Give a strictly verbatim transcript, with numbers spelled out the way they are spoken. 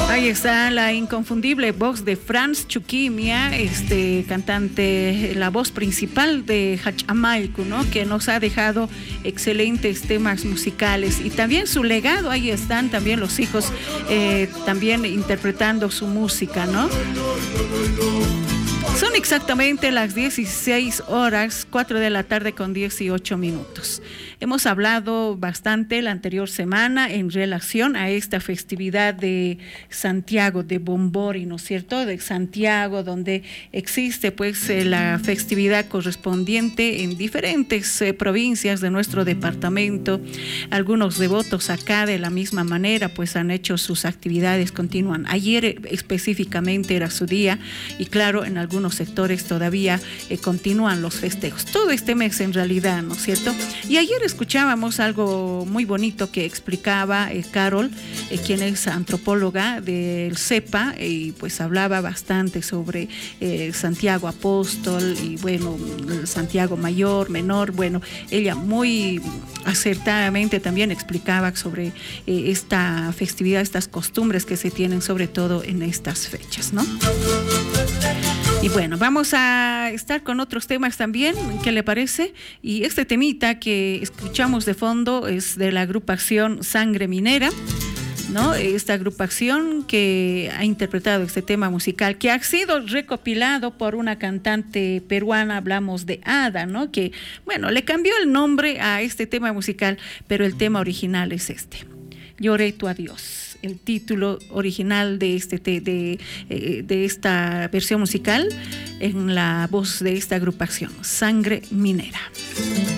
Ahí está la inconfundible voz de Franz Chuquimia, este cantante, la voz principal de Hachamayku, ¿no? Que nos ha dejado excelentes temas musicales y también su legado. Ahí están también los hijos eh, también interpretando su música, ¿no? Son exactamente las dieciséis horas, cuatro de la tarde con dieciocho minutos. Hemos hablado bastante la anterior semana en relación a esta festividad de Santiago, de Bombori, ¿no es cierto? De Santiago, donde existe pues eh, la festividad correspondiente en diferentes eh, provincias de nuestro departamento. Algunos devotos acá de la misma manera pues han hecho sus actividades, continúan. Ayer eh, específicamente era su día y claro, en algunos sectores todavía eh, continúan los festejos. Todo este mes en realidad, ¿no es cierto? Y ayer escuchábamos algo muy bonito que explicaba eh, Carol, eh, quien es antropóloga del CEPA, eh, y pues hablaba bastante sobre eh, Santiago Apóstol y bueno, Santiago Mayor, Menor. Bueno, ella muy acertadamente también explicaba sobre eh, esta festividad, estas costumbres que se tienen sobre todo en estas fechas, ¿no? Y bueno, vamos a estar con otros temas también, ¿qué le parece? Y este temita que escuchamos de fondo es de la agrupación Sangre Minera, ¿no? Esta agrupación que ha interpretado este tema musical, que ha sido recopilado por una cantante peruana, hablamos de Ada, ¿no? Que, bueno, le cambió el nombre a este tema musical, pero el tema original es este, Lloré tu adiós. El título original de, este, de, de, de esta versión musical en la voz de esta agrupación, Sangre Minera.